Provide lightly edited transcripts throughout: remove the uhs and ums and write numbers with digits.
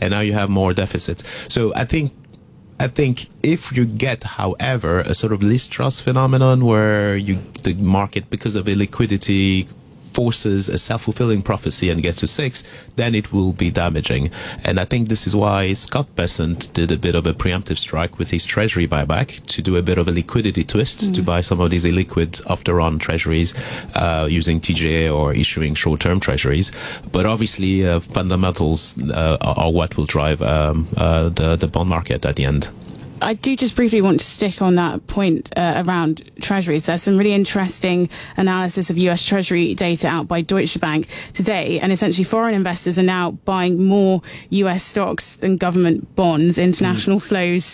and now you have more deficit. So I think if you get, however, a sort of Liz Truss phenomenon where the market, because of illiquidity, forces a self-fulfilling prophecy and gets to 6, then it will be damaging. And I think this is why Scott Bessent did a bit of a preemptive strike with his treasury buyback to do a bit of a liquidity twist to buy some of these illiquid after-run treasuries using TGA or issuing short-term treasuries. But obviously, fundamentals are what will drive the bond market at the end. I do just briefly want to stick on that point around treasuries. There's some really interesting analysis of US Treasury data out by Deutsche Bank today, and essentially foreign investors are now buying more US stocks than government bonds. International flows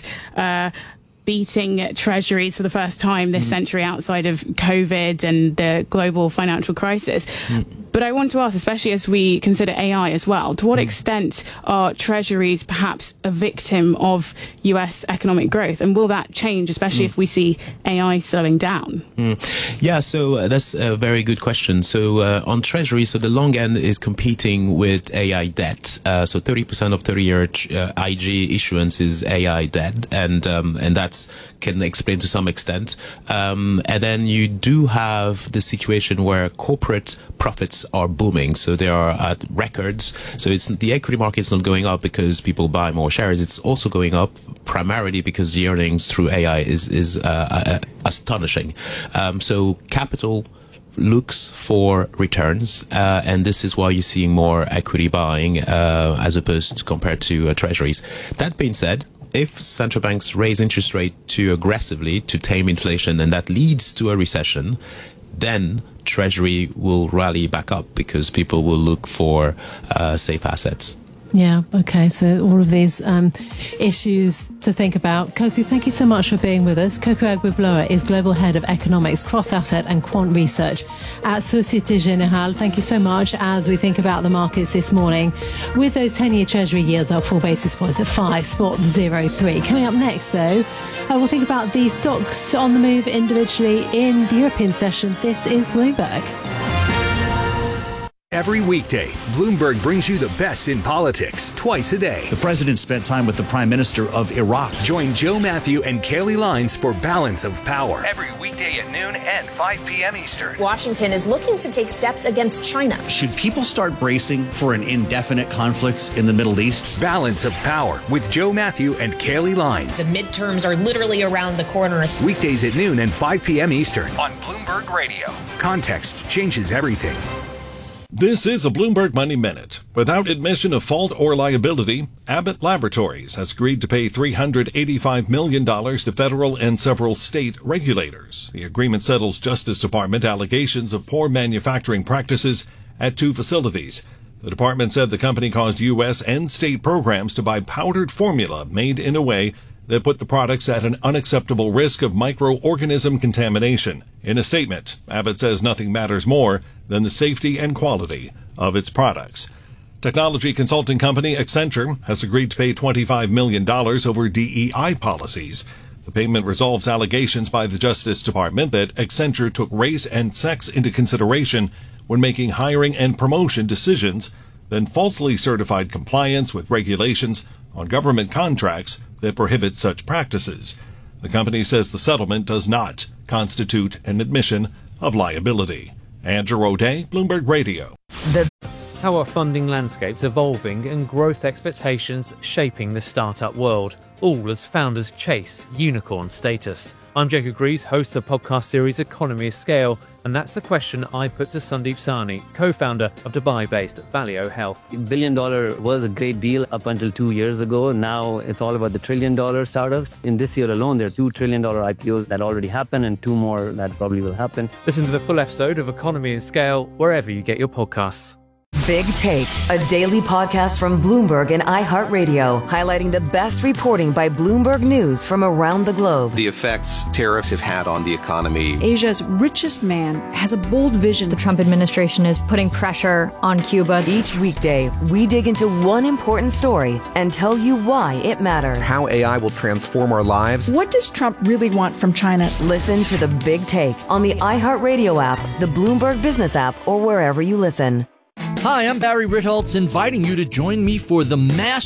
beating treasuries for the first time this century outside of COVID and the global financial crisis. But I want to ask, especially as we consider AI as well, to what extent are treasuries perhaps a victim of US economic growth? And will that change, especially if we see AI slowing down? Yeah, so that's a very good question. So on treasuries, so the long end is competing with AI debt. So 30% of 30-year IG issuance is AI debt, and that's can explain to some extent. And then you do have the situation where corporate profits are booming, so they are at records. So it's the equity market's not going up because people buy more shares. It's also going up primarily because the earnings through AI is astonishing. So capital looks for returns, and this is why you're seeing more equity buying as opposed compared to treasuries. That being said, if central banks raise interest rate too aggressively to tame inflation and that leads to a recession, then Treasury will rally back up because people will look for safe assets. Yeah, okay, so all of these issues to think about. Coco, thank you so much for being with us. Coco Agbibloa is Global Head of Economics, Cross-Asset and Quant Research at Societe Generale. Thank you so much as we think about the markets this morning. With those 10-year Treasury yields up 4 basis points at 5.03. Coming up next, though, we'll think about the stocks on the move individually in the European session. This is Bloomberg. Every weekday, Bloomberg brings you the best in politics twice a day. The president spent time with the prime minister of Iraq. Join Joe Matthew and Kaylee Lines for Balance of Power. Every weekday at noon and 5 p.m. Eastern. Washington is looking to take steps against China. Should people start bracing for an indefinite conflict in the Middle East? Balance of Power with Joe Matthew and Kaylee Lines. The midterms are literally around the corner. Weekdays at noon and 5 p.m. Eastern on Bloomberg Radio. Context changes everything. This is a Bloomberg Money Minute. Without admission of fault or liability, Abbott Laboratories has agreed to pay $385 million to federal and several state regulators. The agreement settles Justice Department allegations of poor manufacturing practices at 2 facilities. The department said the company caused U.S. and state programs to buy powdered formula made in a way that put the products at an unacceptable risk of microorganism contamination. In a statement, Abbott says nothing matters more than the safety and quality of its products. Technology consulting company Accenture has agreed to pay $25 million over DEI policies. The payment resolves allegations by the Justice Department that Accenture took race and sex into consideration when making hiring and promotion decisions, then falsely certified compliance with regulations on government contracts that prohibit such practices. The company says the settlement does not constitute an admission of liability. Andrew O'Day, Bloomberg Radio. How are funding landscapes evolving and growth expectations shaping the startup world, all as founders chase unicorn status? I'm Jacob Greaves, host of the podcast series Economy of Scale, and that's the question I put to Sandeep Sahni, co-founder of Dubai-based Valeo Health. $1 billion was a great deal up until 2 years ago. Now it's all about the $1 trillion startups. In this year alone, there are $2 trillion IPOs that already happened and 2 more that probably will happen. Listen to the full episode of Economy of Scale wherever you get your podcasts. Big Take, a daily podcast from Bloomberg and iHeartRadio, highlighting the best reporting by Bloomberg News from around the globe. The effects tariffs have had on the economy. Asia's richest man has a bold vision. The Trump administration is putting pressure on Cuba. Each weekday, we dig into one important story and tell you why it matters. How AI will transform our lives. What does Trump really want from China? Listen to the Big Take on the iHeartRadio app, the Bloomberg Business app, or wherever you listen. Hi, I'm Barry Ritholtz, inviting you to join me for the Mass